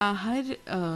हर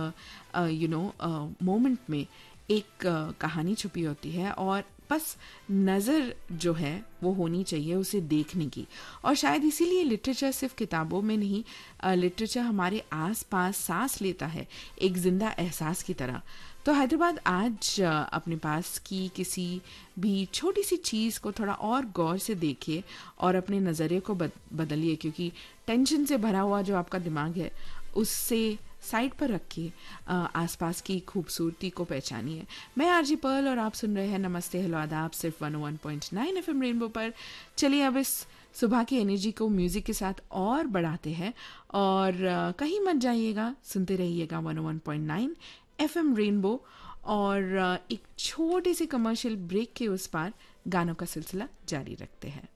moment में एक कहानी छुपी होती है और बस नज़र जो है वो होनी चाहिए उसे देखने की। और शायद इसीलिए लिटरेचर सिर्फ किताबों में नहीं, लिटरेचर हमारे आसपास सांस लेता है एक जिंदा एहसास की तरह। तो हैदराबाद आज अपने पास की किसी भी छोटी सी चीज़ को थोड़ा और गौर से देखिए और अपने नज़रिए को बदलिए, क्योंकि टेंशन से भरा हुआ जो आपका दिमाग है उससे साइड पर रखिए, आसपास की खूबसूरती को पहचानिए। मैं आरजी पर्ल और आप सुन रहे हैं नमस्ते हेलो आदाब सिर्फ 101.9 एफएम रेनबो पर। चलिए अब इस सुबह की एनर्जी को म्यूज़िक के साथ और बढ़ाते हैं और कहीं मत जाइएगा, सुनते रहिएगा 101.9 एफएम रेनबो। और एक छोटे से कमर्शियल ब्रेक के उस पार गानों का सिलसिला जारी रखते हैं।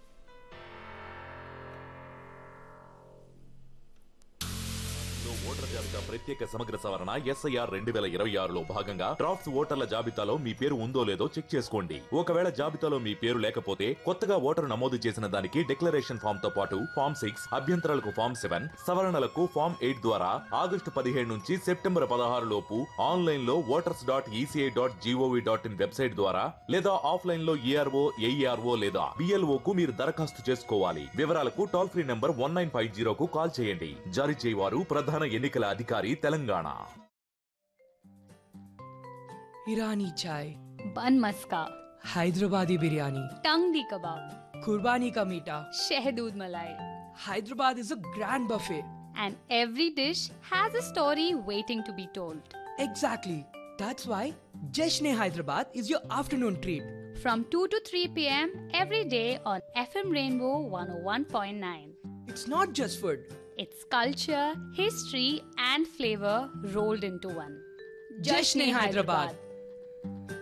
ఓటర్ జాబితా ప్రత్యేక సమగ్ర సవరణ SIR 2026లో భాగంగా డ్రాఫ్ట్స్ ఓటర్ల జాబితాలో మీ పేరు ఉందో లేదో చెక్ చేసుకోండి. ఒకవేళ జాబితాలో మీ పేరు లేకపోతే కొత్తగా ఓటరు నమోదు చేసిన దానికి డిక్లరేషన్ ఫామ్ తో పాటు ఫామ్ 6, అభ్యంతరాలకు ఫామ్ 7, సవరణలకు ఫామ్ 8 ద్వారా ఆగస్టు 17 నుంచి సెప్టెంబర్ 16 లోపు ఆన్లైన్ లో voters.eci.gov.in వెబ్సైట్ ద్వారా లేదా ఆఫ్లైన్ లో ERO, AERO లేదా BLO కు మీరు దరఖాస్తు చేసుకోవాలి. వివరాలకు టోల్ ఫ్రీ నంబర్ 1950 కు కాల్ చేయండి. జారీ చేయవారు ప్రధాన ఎన్నికల అధికారి తెలంగాణ. ईरानी चाय, बन मस्का, हैदराबादी बिरयानी, टंगडी कबाब, कुर्बानी का मीठा. शहदूद मलाई, Hyderabad is a grand buffet. and every dish has a story waiting to be told. Exactly. That's why Jashne Hyderabad is your afternoon treat. From 2 to 3 p.m. every day on FM Rainbow 101.9. It's not just food. It's culture, history, and flavor rolled into one. Jashne Hyderabad.